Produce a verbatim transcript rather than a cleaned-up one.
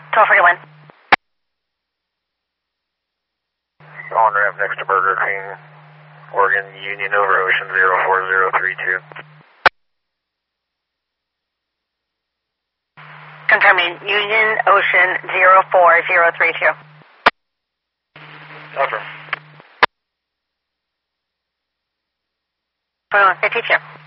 twelve forty-one. On ramp next to Burger King, Oregon Union over Ocean zero four zero three two. Confirming Union Ocean zero four zero three two. Over. twenty-one fifty-two.